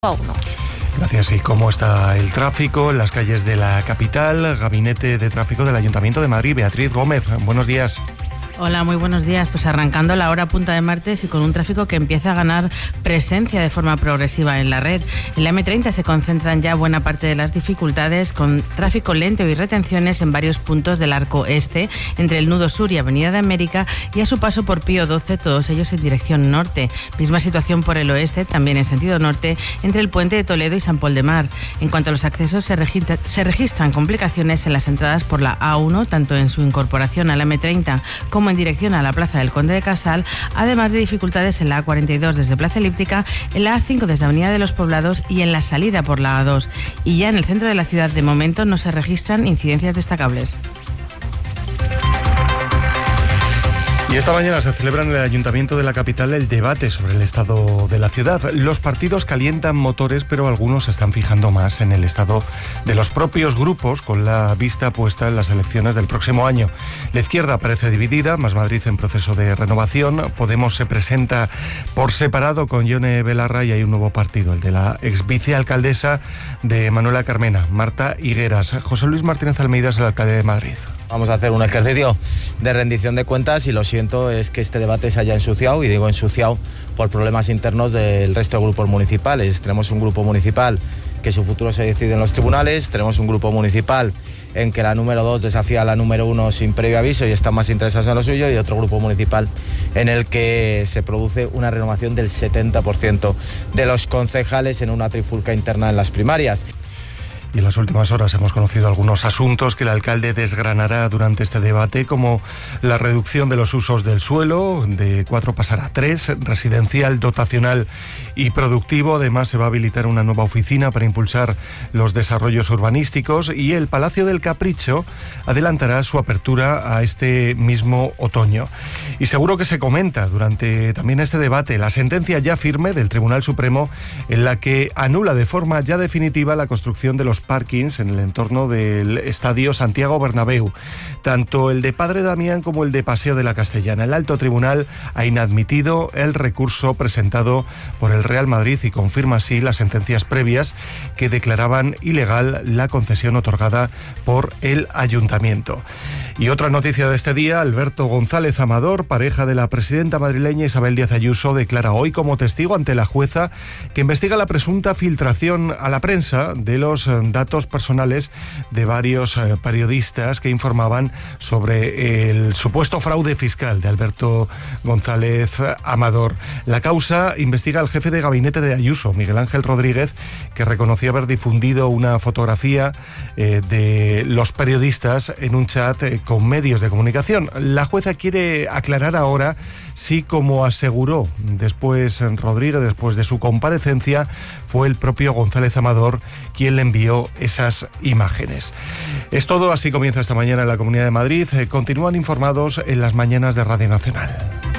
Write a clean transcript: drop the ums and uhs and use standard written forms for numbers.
A1. Gracias. ¿Y cómo está el tráfico en las calles de la capital? Gabinete de Tráfico del Ayuntamiento de Madrid. Beatriz Gómez, buenos días. Hola, muy buenos días. Pues arrancando la hora punta de martes y con un tráfico que empieza a ganar presencia de forma progresiva en la red. En la M30 se concentran ya buena parte de las dificultades, con tráfico lento y retenciones en varios puntos del arco este, entre el nudo sur y Avenida de América, y a su paso por Pío XII, todos ellos en dirección norte. Misma situación por el oeste, también en sentido norte, entre el puente de Toledo y San Pol de Mar. En cuanto a los accesos, se registran complicaciones en las entradas por la A1, tanto en su incorporación a la M30 como en dirección a la Plaza del Conde de Casal, además de dificultades en la A42 desde Plaza Elíptica, en la A5 desde Avenida de los Poblados y en la salida por la A2. Y ya en el centro de la ciudad, de momento, no se registran incidencias destacables. Y esta mañana se celebra en el Ayuntamiento de la capital el debate sobre el estado de la ciudad. Los partidos calientan motores, pero algunos se están fijando más en el estado de los propios grupos, con la vista puesta en las elecciones del próximo año. La izquierda parece dividida, Más Madrid en proceso de renovación. Podemos se presenta por separado con Ione Belarra y hay un nuevo partido, el de la ex vicealcaldesa de Manuela Carmena, Marta Higueras. José Luis Martínez Almeida es el alcalde de Madrid. Vamos a hacer un ejercicio de rendición de cuentas y lo siento, es que este debate se haya ensuciado, y digo ensuciado por problemas internos del resto de grupos municipales. Tenemos un grupo municipal que su futuro se decide en los tribunales, tenemos un grupo municipal en que la número 2 desafía a la número 1 sin previo aviso y están más interesados en lo suyo, y otro grupo municipal en el que se produce una renovación del 70% de los concejales en una trifulca interna en las primarias. Y en las últimas horas hemos conocido algunos asuntos que el alcalde desgranará durante este debate, como la reducción de los usos del suelo, de 4 pasar a 3, residencial, dotacional y productivo. Además, se va a habilitar una nueva oficina para impulsar los desarrollos urbanísticos, y el Palacio del Capricho adelantará su apertura a este mismo otoño. Y seguro que se comenta durante también este debate la sentencia ya firme del Tribunal Supremo, en la que anula de forma ya definitiva la construcción de los parkings en el entorno del Estadio Santiago Bernabéu, tanto el de Padre Damián como el de Paseo de la Castellana. El Alto Tribunal ha inadmitido el recurso presentado por el Real Madrid y confirma así las sentencias previas que declaraban ilegal la concesión otorgada por el Ayuntamiento. Y otra noticia de este día: Alberto González Amador, pareja de la presidenta madrileña Isabel Díaz Ayuso, declara hoy como testigo ante la jueza que investiga la presunta filtración a la prensa de los datos personales de varios periodistas que informaban sobre el supuesto fraude fiscal de Alberto González Amador. La causa investiga al jefe de gabinete de Ayuso, Miguel Ángel Rodríguez, que reconoció haber difundido una fotografía de los periodistas en un chat con medios de comunicación. La jueza quiere aclarar ahora si, como aseguró después Rodríguez, después de su comparecencia, fue el propio González Amador quien le envió esas imágenes. Es todo, así comienza esta mañana en la Comunidad de Madrid. Continúan informados en las mañanas de Radio Nacional.